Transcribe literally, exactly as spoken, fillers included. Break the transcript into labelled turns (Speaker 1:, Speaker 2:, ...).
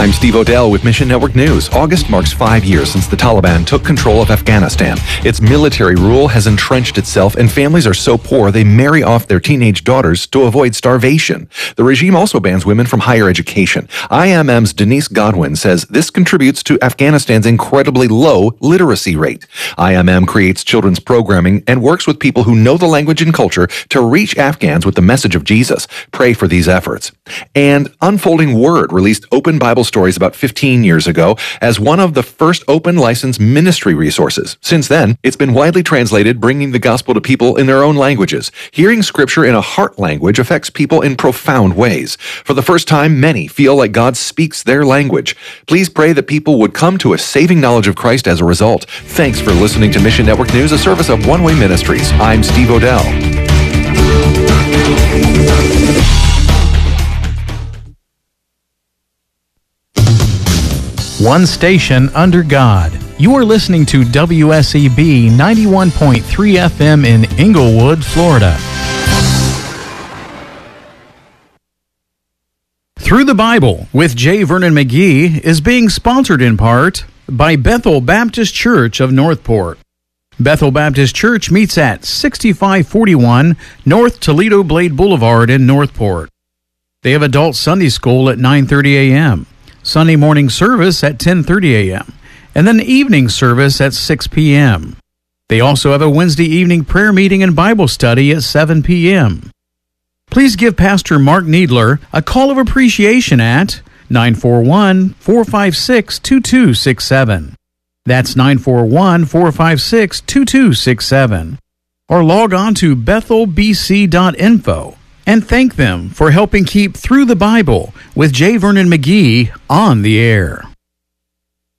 Speaker 1: I'm Steve Odell with Mission Network News. August marks five years since the Taliban took control of Afghanistan. Its military rule has entrenched itself, and families are so poor they marry off their teenage daughters to avoid starvation. The regime also bans women from higher education. I M M's Denise Godwin says this contributes to Afghanistan's incredibly low literacy rate. I M M creates children's programming and works with people who know the language and culture to reach Afghans with the message of Jesus. Pray for these efforts. And Unfolding Word released Open Bible Stories about fifteen years ago as one of the first open license ministry resources. Since then, it's been widely translated, bringing the gospel to people in their own languages. Hearing scripture in a heart language affects people in profound ways. For the first time, many feel like God speaks their language. Please pray that people would come to a saving knowledge of Christ as a result. Thanks for listening to Mission Network News, a service of One Way Ministries. I'm Steve Odell.
Speaker 2: One station under God. You are listening to W S E B ninety-one point three F M in Inglewood, Florida. Through the Bible with J. Vernon McGee is being sponsored in part by Bethel Baptist Church of Northport. Bethel Baptist Church meets at sixty-five forty-one North Toledo Blade Boulevard in Northport. They have adult Sunday school at nine thirty a.m., Sunday morning service at ten thirty a.m., and then evening service at six p.m. They also have a Wednesday evening prayer meeting and Bible study at seven p.m. Please give Pastor Mark Needler a call of appreciation at nine four one, four five six, two two six seven. That's nine four one, four five six, two two six seven. Or log on to bethel b c dot info and thank them for helping keep Through the Bible with J. Vernon McGee on the air.